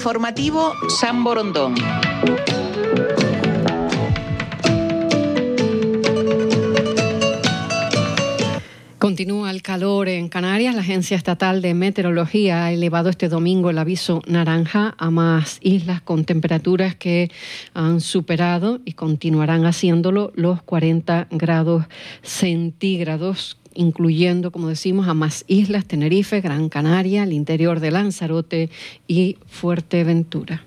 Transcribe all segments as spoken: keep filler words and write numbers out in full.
Informativo San Borondón. Continúa el calor en Canarias. La Agencia Estatal de Meteorología ha elevado este domingo el aviso naranja a más islas con temperaturas que han superado y continuarán haciéndolo los cuarenta grados centígrados, incluyendo, como decimos, a más islas: Tenerife, Gran Canaria, el interior de Lanzarote y Fuerteventura.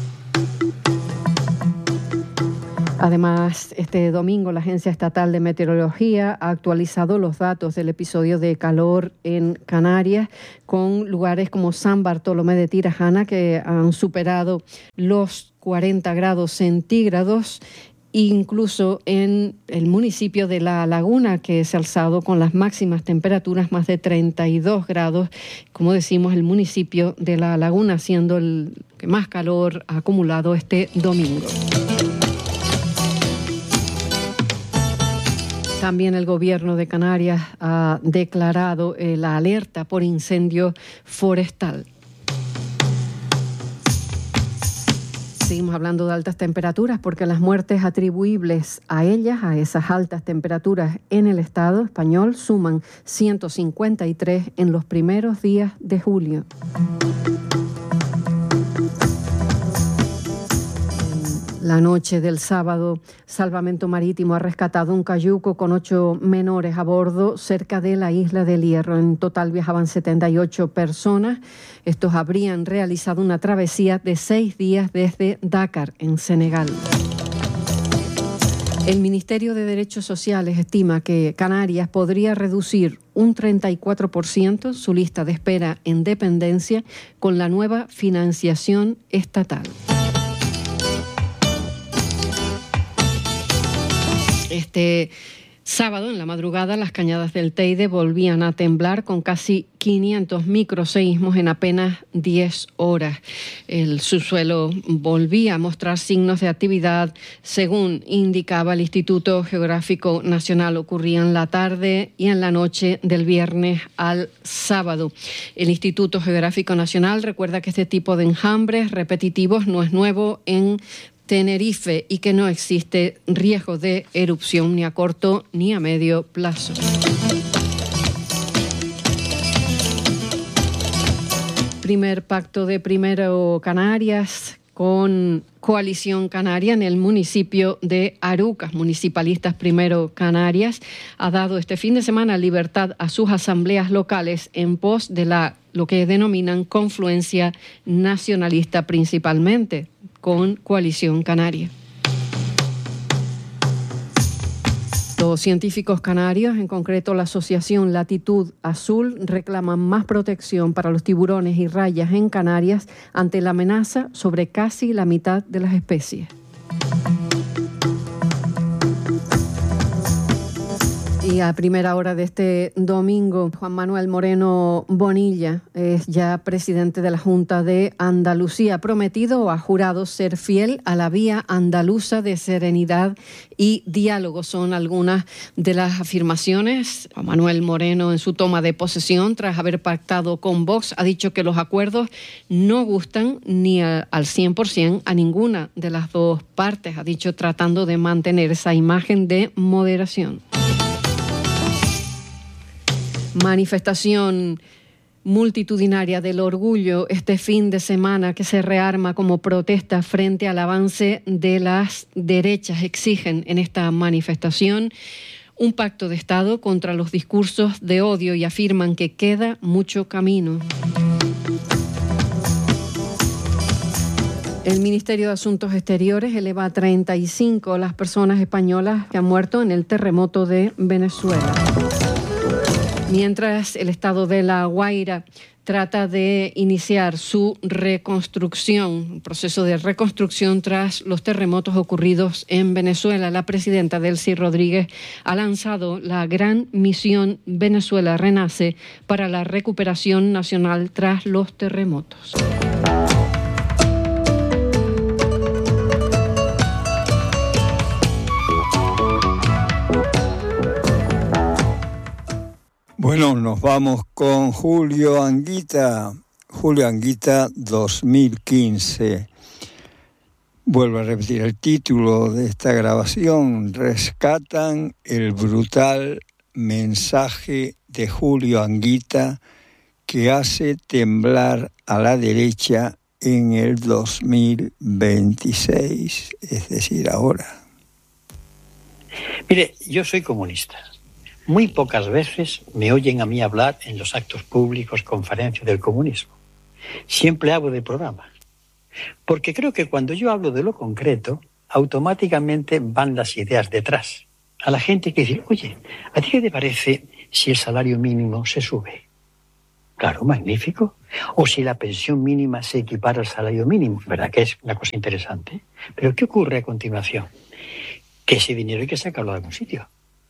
Además, este domingo la Agencia Estatal de Meteorología ha actualizado los datos del episodio de calor en Canarias, con lugares como San Bartolomé de Tirajana que han superado los cuarenta grados centígrados, incluso en el municipio de La Laguna, que se ha alzado con las máximas temperaturas más de treinta y dos grados, como decimos, el municipio de La Laguna siendo el que más calor ha acumulado este domingo. También el Gobierno de Canarias ha declarado eh, la alerta por incendio forestal. Seguimos hablando de altas temperaturas porque las muertes atribuibles a ellas, a esas altas temperaturas en el Estado español, suman ciento cincuenta y tres en los primeros días de julio. La noche del sábado, Salvamento Marítimo ha rescatado un cayuco con ocho menores a bordo cerca de la isla del Hierro. En total viajaban setenta y ocho personas. Estos habrían realizado una travesía de seis días desde Dakar, en Senegal. El Ministerio de Derechos Sociales estima que Canarias podría reducir un treinta y cuatro por ciento su lista de espera en dependencia con la nueva financiación estatal. Este sábado, en la madrugada, las cañadas del Teide volvían a temblar con casi quinientos microseísmos en apenas diez horas. El subsuelo volvía a mostrar signos de actividad, según indicaba el Instituto Geográfico Nacional. Ocurría en la tarde y en la noche del viernes al sábado. El Instituto Geográfico Nacional recuerda que este tipo de enjambres repetitivos no es nuevo en Tenerife y que no existe riesgo de erupción ni a corto ni a medio plazo. Primer pacto de Primero Canarias con Coalición Canaria en el municipio de Arucas. Municipalistas Primero Canarias ha dado este fin de semana libertad a sus asambleas locales en pos de la lo que denominan confluencia nacionalista, principalmente con Coalición Canaria. Los científicos canarios, en concreto la asociación Latitud Azul, reclaman más protección para los tiburones y rayas en Canarias ante la amenaza sobre casi la mitad de las especies. Y a primera hora de este domingo, Juan Manuel Moreno Bonilla es ya presidente de la Junta de Andalucía. Ha prometido o ha jurado ser fiel a la vía andaluza de serenidad y diálogo. Son algunas de las afirmaciones. Juan Manuel Moreno, en su toma de posesión, tras haber pactado con Vox, ha dicho que los acuerdos no gustan ni a, al cien por ciento a ninguna de las dos partes. Ha dicho, tratando de mantener esa imagen de moderación. Manifestación multitudinaria del orgullo este fin de semana que se rearma como protesta frente al avance de las derechas. Exigen en esta manifestación un pacto de Estado contra los discursos de odio y afirman que queda mucho camino. El Ministerio de Asuntos Exteriores eleva a treinta y cinco las personas españolas que han muerto en el terremoto de Venezuela. Mientras el Estado de La Guaira trata de iniciar su reconstrucción, un proceso de reconstrucción tras los terremotos ocurridos en Venezuela, la presidenta Delcy Rodríguez ha lanzado la gran misión Venezuela Renace para la recuperación nacional tras los terremotos. Bueno, nos vamos con Julio Anguita. Julio Anguita dos mil quince. Vuelvo a repetir el título de esta grabación: Rescatan el brutal mensaje de Julio Anguita que hace temblar a la derecha en el dos mil veintiséis, es decir, ahora. Mire, yo soy comunista. Muy pocas veces me oyen a mí hablar en los actos públicos, conferencias del comunismo. Siempre hago de programa. Porque creo que cuando yo hablo de lo concreto, automáticamente van las ideas detrás. A la gente que dice, oye, ¿a ti qué te parece si el salario mínimo se sube? Claro, magnífico. O si la pensión mínima se equipara al salario mínimo. ¿Verdad que es una cosa interesante? Pero ¿qué ocurre a continuación? Que ese dinero hay que sacarlo de algún sitio.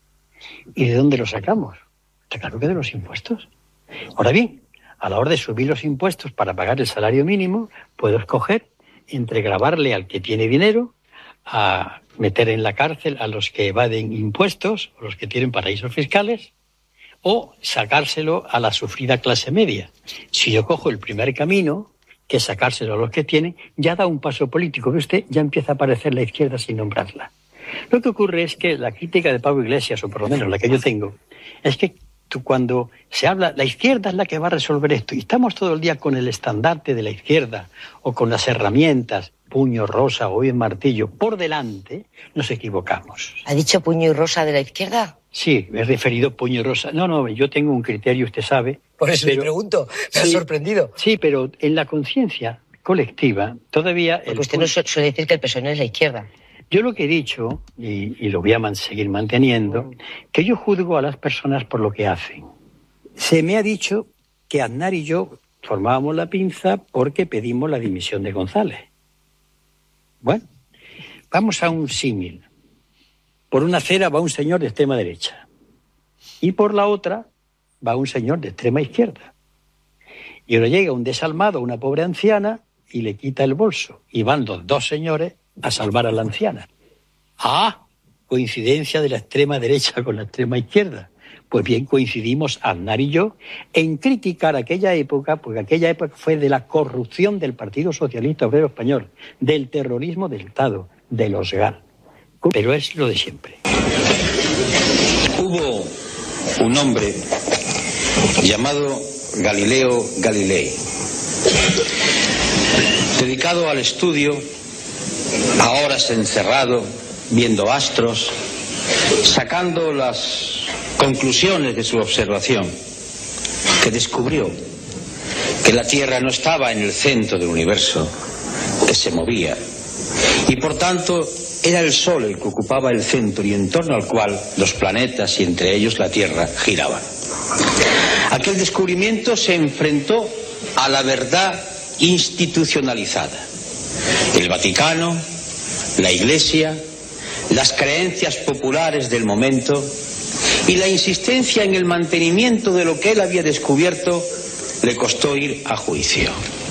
¿Y de dónde lo sacamos? Está claro que de los impuestos. Ahora bien, a la hora de subir los impuestos para pagar el salario mínimo, puedo escoger entre gravarle al que tiene dinero, a meter en la cárcel a los que evaden impuestos, o los que tienen paraísos fiscales, o sacárselo a la sufrida clase media. Si yo cojo el primer camino, que es sacárselo a los que tienen, ya da un paso político. ¿Ve usted? Ya empieza a aparecer la izquierda sin nombrarla. Lo que ocurre es que la crítica de Pablo Iglesias, o por lo menos la que yo tengo, es que tú, cuando se habla, la izquierda es la que va a resolver esto, y estamos todo el día con el estandarte de la izquierda, o con las herramientas, puño rosa o bien martillo, por delante, nos equivocamos. ¿Ha dicho puño y rosa de la izquierda? Sí, me he referido puño rosa. No, no, yo tengo un criterio, usted sabe. Por eso pero, le pregunto, me sí, ha sorprendido. Sí, pero en la conciencia colectiva todavía... Porque el usted no suele decir que el P S O E no es la izquierda. Yo lo que he dicho, y, y lo voy a man- seguir manteniendo, que yo juzgo a las personas por lo que hacen. Se me ha dicho que Aznar y yo formábamos la pinza porque pedimos la dimisión de González. Bueno, vamos a un símil. Por una acera va un señor de extrema derecha y por la otra va un señor de extrema izquierda. Y ahora llega un desalmado, una pobre anciana, y le quita el bolso. Y van los dos señores a salvar a la anciana. Ah, coincidencia de la extrema derecha con la extrema izquierda. Pues bien, coincidimos Aznar y yo en criticar aquella época, porque aquella época fue de la corrupción del Partido Socialista Obrero Español, del terrorismo del Estado, de los G A R. Pero es lo de siempre. Hubo un hombre llamado Galileo Galilei, dedicado al estudio, a horas encerrado, viendo astros, sacando las conclusiones de su observación, que descubrió que la Tierra no estaba en el centro del universo, que se movía, y por tanto era el Sol el que ocupaba el centro y en torno al cual los planetas y entre ellos la Tierra giraban. Aquel descubrimiento se enfrentó a la verdad institucionalizada. El Vaticano, la Iglesia, las creencias populares del momento y la insistencia en el mantenimiento de lo que él había descubierto le costó ir a juicio.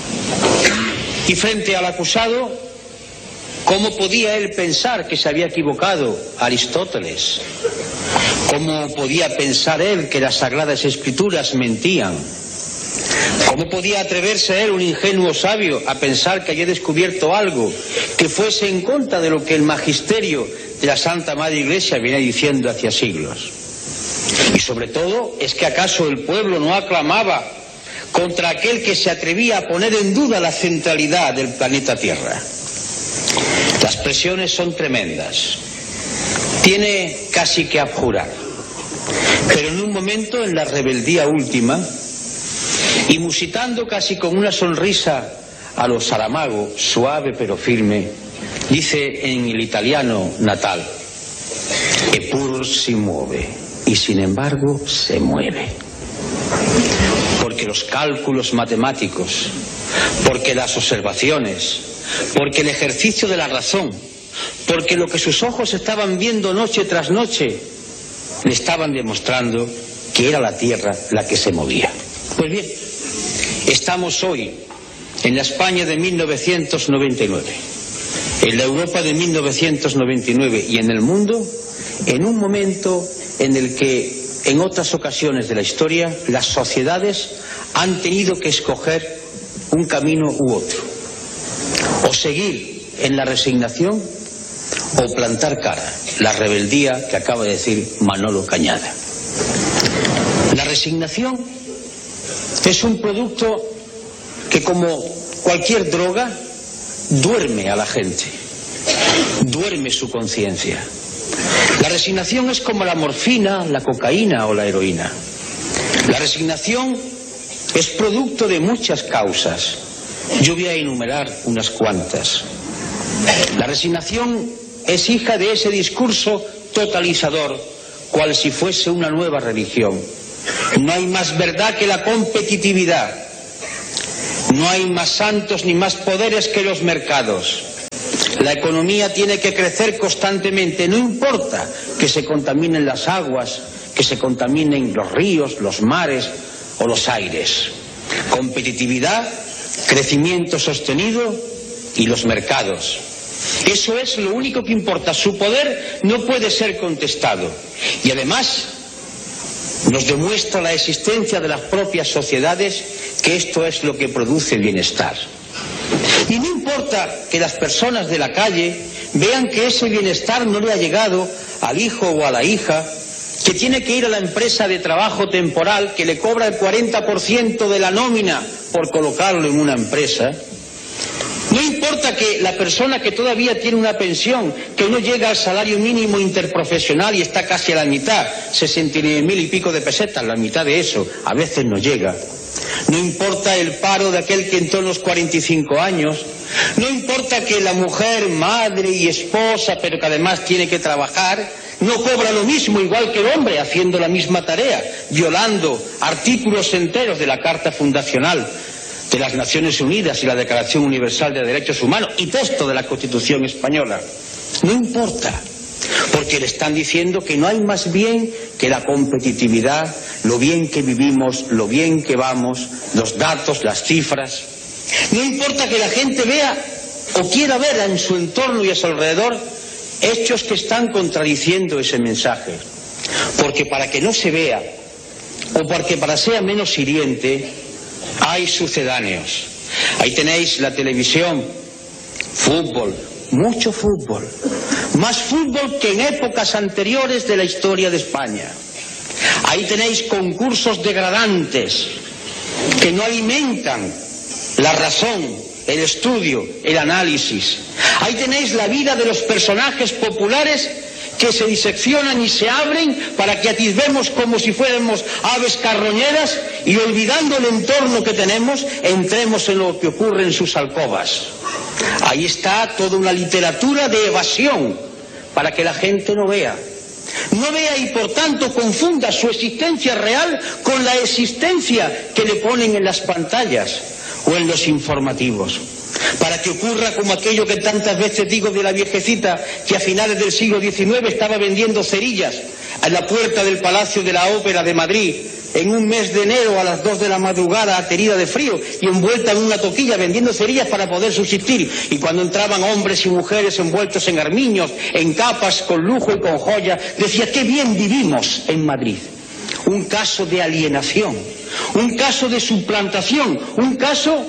Y frente al acusado, ¿cómo podía él pensar que se había equivocado Aristóteles? ¿Cómo podía pensar él que las Sagradas Escrituras mentían? ¿Cómo podía atreverse él, un ingenuo sabio, a pensar que había descubierto algo que fuese en contra de lo que el magisterio de la Santa Madre Iglesia viene diciendo hacia siglos? Y sobre todo, ¿es que acaso el pueblo no aclamaba contra aquel que se atrevía a poner en duda la centralidad del planeta Tierra? Las presiones son tremendas. Tiene casi que abjurar. Pero en un momento, en la rebeldía última, y musitando casi con una sonrisa a lo Saramago, suave pero firme, dice en el italiano natal: Eppur si muove, y sin embargo se mueve. Porque los cálculos matemáticos, porque las observaciones, porque el ejercicio de la razón, porque lo que sus ojos estaban viendo noche tras noche, le estaban demostrando que era la Tierra la que se movía. Pues bien, estamos hoy en la España de mil novecientos noventa y nueve, en la Europa de mil novecientos noventa y nueve y en el mundo en un momento en el que en otras ocasiones de la historia las sociedades han tenido que escoger un camino u otro. O seguir en la resignación o plantar cara, la rebeldía que acaba de decir Manolo Cañada. La resignación es un producto que, como cualquier droga, duerme a la gente, duerme su conciencia. La resignación es como la morfina, la cocaína o la heroína. La resignación es producto de muchas causas. Yo voy a enumerar unas cuantas. La resignación es hija de ese discurso totalizador, cual si fuese una nueva religión. No hay más verdad que la competitividad. No hay más santos ni más poderes que los mercados. La economía tiene que crecer constantemente, no importa que se contaminen las aguas, que se contaminen los ríos, los mares o los aires. Competitividad, crecimiento sostenido y los mercados. Eso es lo único que importa. Su poder no puede ser contestado. Y además nos demuestra la existencia de las propias sociedades que esto es lo que produce bienestar. Y no importa que las personas de la calle vean que ese bienestar no le ha llegado al hijo o a la hija, que tiene que ir a la empresa de trabajo temporal que le cobra el cuarenta por ciento de la nómina por colocarlo en una empresa. No importa que la persona que todavía tiene una pensión que no llega al salario mínimo interprofesional y está casi a la mitad, sesenta y nueve mil y pico de pesetas, la mitad de eso, a veces no llega. No importa el paro de aquel que entró en los cuarenta y cinco años. No importa que la mujer, madre y esposa, pero que además tiene que trabajar, no cobra lo mismo igual que el hombre haciendo la misma tarea, violando artículos enteros de la Carta Fundacional de las Naciones Unidas y la Declaración Universal de Derechos Humanos y texto de la Constitución Española. No importa, porque le están diciendo que no hay más bien que la competitividad, lo bien que vivimos, lo bien que vamos, los datos, las cifras. No importa que la gente vea o quiera ver en su entorno y a su alrededor hechos que están contradiciendo ese mensaje, porque para que no se vea o porque para sea menos hiriente hay sucedáneos. Ahí tenéis la televisión, fútbol, mucho fútbol, más fútbol que en épocas anteriores de la historia de España. Ahí tenéis concursos degradantes que no alimentan la razón, el estudio, el análisis. Ahí tenéis la vida de los personajes populares que se diseccionan y se abren para que atisbemos como si fuéramos aves carroñeras y, olvidando el entorno que tenemos, entremos en lo que ocurre en sus alcobas. Ahí está toda una literatura de evasión para que la gente no vea. No vea y por tanto confunda su existencia real con la existencia que le ponen en las pantallas o en los informativos. Para que ocurra como aquello que tantas veces digo de la viejecita que a finales del siglo diecinueve estaba vendiendo cerillas a la puerta del Palacio de la Ópera de Madrid en un mes de enero a las dos de la madrugada, aterida de frío y envuelta en una toquilla vendiendo cerillas para poder subsistir. Y cuando entraban hombres y mujeres envueltos en armiños, en capas, con lujo y con joya, decía: qué bien vivimos en Madrid. Un caso de alienación, un caso de suplantación, un caso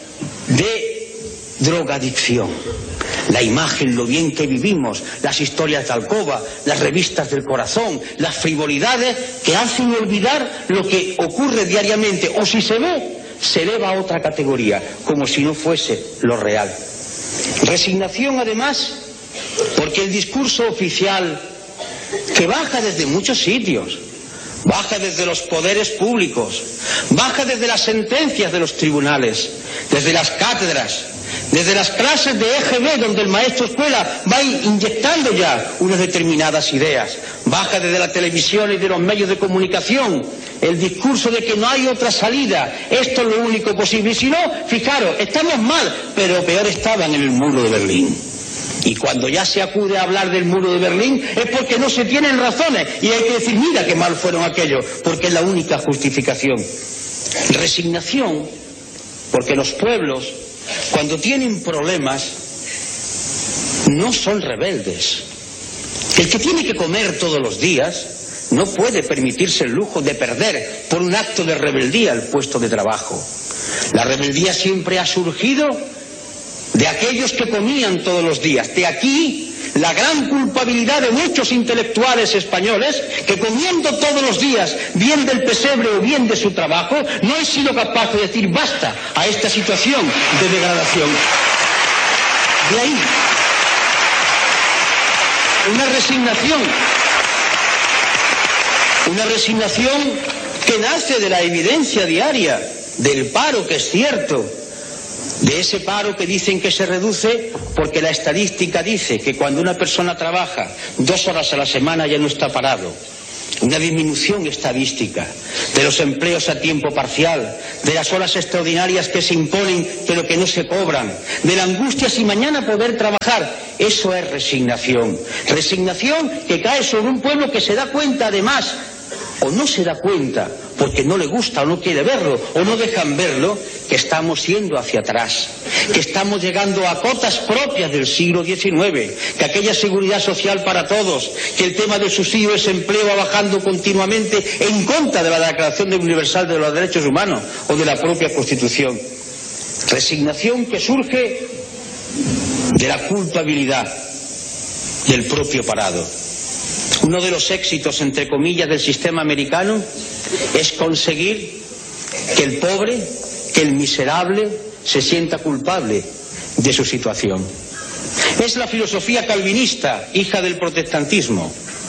de drogadicción. La imagen, lo bien que vivimos, las historias de alcoba, las revistas del corazón, las frivolidades que hacen olvidar lo que ocurre diariamente, o si se ve, se eleva a otra categoría, como si no fuese lo real. Resignación, además, porque el discurso oficial, que baja desde muchos sitios, baja desde los poderes públicos, baja desde las sentencias de los tribunales, desde las cátedras, desde las clases de E G B, donde el maestro escuela va inyectando ya unas determinadas ideas, baja desde la televisión y de los medios de comunicación el discurso de que no hay otra salida, esto es lo único posible. Y si no, fijaros, estamos mal, pero peor estaban en el muro de Berlín. Y cuando ya se acude a hablar del muro de Berlín es porque no se tienen razones y hay que decir: mira qué mal fueron aquellos, porque es la única justificación. Resignación, porque los pueblos, cuando tienen problemas, no son rebeldes. El que tiene que comer todos los días no puede permitirse el lujo de perder por un acto de rebeldía el puesto de trabajo. La rebeldía siempre ha surgido de aquellos que comían todos los días. De aquí la gran culpabilidad de muchos intelectuales españoles que, comiendo todos los días bien del pesebre o bien de su trabajo, no han sido capaces de decir basta a esta situación de degradación. De ahí una resignación, una resignación que nace de la evidencia diaria del paro, que es cierto, de ese paro que dicen que se reduce porque la estadística dice que cuando una persona trabaja dos horas a la semana ya no está parado. Una disminución estadística de los empleos a tiempo parcial, de las horas extraordinarias que se imponen pero que no se cobran, de la angustia si mañana poder trabajar. Eso es resignación. Resignación que cae sobre un pueblo que se da cuenta, además, o no se da cuenta porque no le gusta o no quiere verlo o no dejan verlo, que estamos yendo hacia atrás, que estamos llegando a cotas propias del siglo diecinueve, que aquella seguridad social para todos, que el tema del subsidio de desempleo va bajando continuamente en contra de la Declaración Universal de los Derechos Humanos o de la propia Constitución. Resignación que surge de la culpabilidad del propio parado. Uno de los éxitos, entre comillas, del sistema americano es conseguir que el pobre, que el miserable, se sienta culpable de su situación. Es la filosofía calvinista, hija del protestantismo.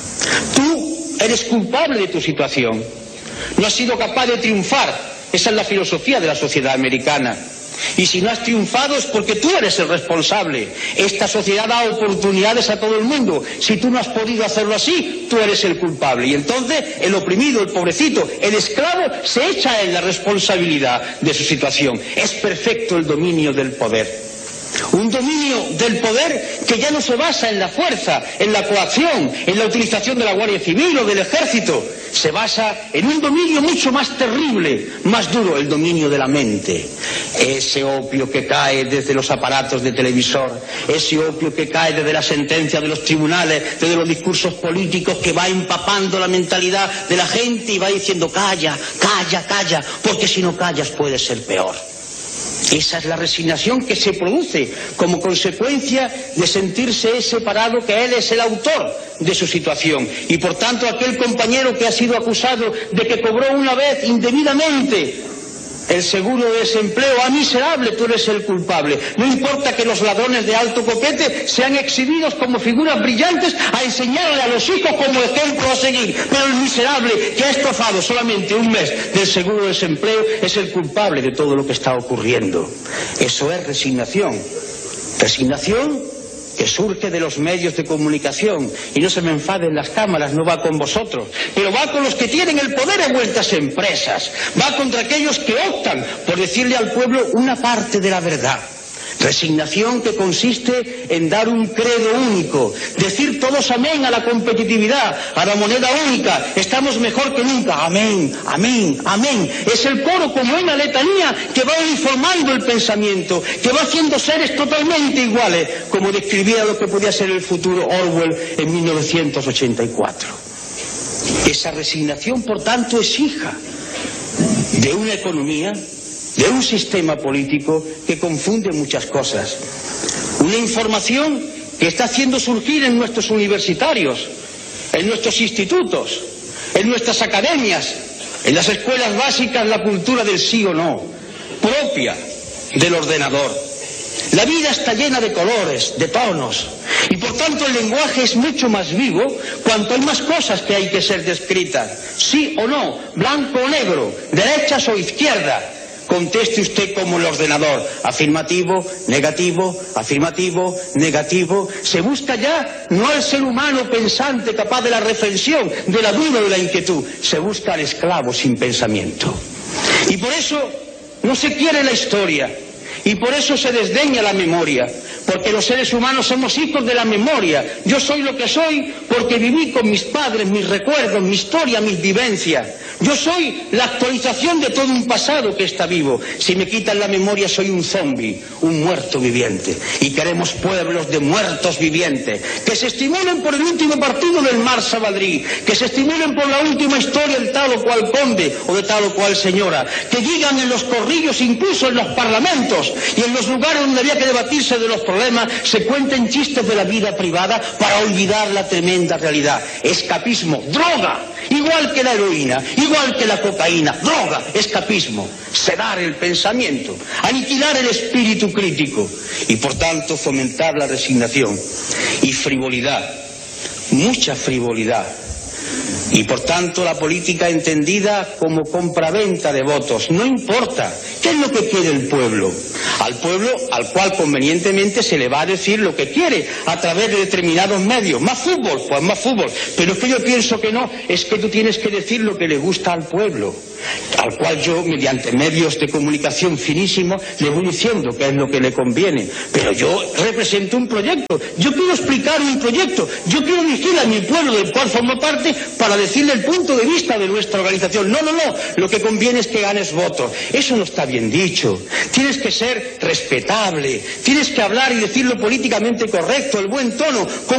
Tú eres culpable de tu situación. No has sido capaz de triunfar. Esa es la filosofía de la sociedad americana. Y si no has triunfado es porque tú eres el responsable. Esta sociedad da oportunidades a todo el mundo. Si tú no has podido hacerlo así, tú eres el culpable. Y entonces el oprimido, el pobrecito, el esclavo, se echa en la responsabilidad de su situación. Es perfecto el dominio del poder. Un dominio del poder que ya no se basa en la fuerza, en la coacción, en la utilización de la Guardia Civil o del Ejército. Se basa en un dominio mucho más terrible, más duro, el dominio de la mente. Ese opio que cae desde los aparatos de televisor, ese opio que cae desde la sentencia de los tribunales, desde los discursos políticos, que va empapando la mentalidad de la gente y va diciendo calla, calla, calla, porque si no callas puede ser peor. Esa es la resignación que se produce como consecuencia de sentirse separado, que él es el autor de su situación. Y por tanto aquel compañero que ha sido acusado de que cobró una vez indebidamente el seguro de desempleo, ah, miserable, tú eres el culpable. No importa que los ladrones de alto copete sean exhibidos como figuras brillantes a enseñarle a los hijos como ejemplo a seguir, pero el miserable que ha estafado solamente un mes del seguro de desempleo es el culpable de todo lo que está ocurriendo. Eso es resignación. Resignación que surge de los medios de comunicación. Y no se me enfaden las cámaras, no va con vosotros, pero va con los que tienen el poder en vuestras empresas, va contra aquellos que optan por decirle al pueblo una parte de la verdad. Resignación que consiste en dar un credo único, decir todos amén a la competitividad, a la moneda única, estamos mejor que nunca, amén, amén, amén. Es el coro como una letanía que va uniformando el pensamiento, que va haciendo seres totalmente iguales, como describía lo que podía ser el futuro Orwell en mil novecientos ochenta y cuatro. Esa resignación, por tanto, es hija de una economía, de un sistema político que confunde muchas cosas. Una información que está haciendo surgir en nuestros universitarios, en nuestros institutos, en nuestras academias, en las escuelas básicas, la cultura del sí o no, propia del ordenador. La vida está llena de colores, de tonos, y por tanto el lenguaje es mucho más vivo cuanto hay más cosas que hay que ser descritas. Sí o no, blanco o negro, derechas o izquierdas. Conteste usted como el ordenador, afirmativo, negativo, afirmativo, negativo. Se busca ya no al ser humano pensante capaz de la reflexión, de la duda o de la inquietud, se busca al esclavo sin pensamiento. Y por eso no se quiere la historia, y por eso se desdeña la memoria, porque los seres humanos somos hijos de la memoria. Yo soy lo que soy porque viví con mis padres, mis recuerdos, mi historia, mis vivencias. Yo soy la actualización de todo un pasado que está vivo. Si me quitan la memoria soy un zombi, un muerto viviente. Y queremos pueblos de muertos vivientes, que se estimulen por el último partido del Barça Madrid, que se estimulen por la última historia del tal o cual conde o de tal o cual señora, que digan en los corrillos, incluso en los parlamentos y en los lugares donde había que debatirse de los problemas, se cuenten chistes de la vida privada para olvidar la tremenda realidad. Escapismo, droga, igual que la heroína, igual que la cocaína, droga, escapismo, sedar el pensamiento, aniquilar el espíritu crítico y por tanto fomentar la resignación y frivolidad, mucha frivolidad. Y por tanto la política entendida como compraventa de votos. No importa, ¿qué es lo que quiere el pueblo? Al pueblo al cual convenientemente se le va a decir lo que quiere a través de determinados medios. Más fútbol, pues más fútbol. Pero es que yo pienso que no, es que tú tienes que decir lo que le gusta al pueblo, al cual yo, mediante medios de comunicación finísimos, le voy diciendo qué es lo que le conviene. Pero yo represento un proyecto, yo quiero explicar un proyecto, yo quiero dirigir a mi pueblo del cual formo parte para decirle el punto de vista de nuestra organización. No, no, no, lo que conviene es que ganes votos. Eso no está bien dicho. Tienes que ser respetable, tienes que hablar y decir lo políticamente correcto, el buen tono.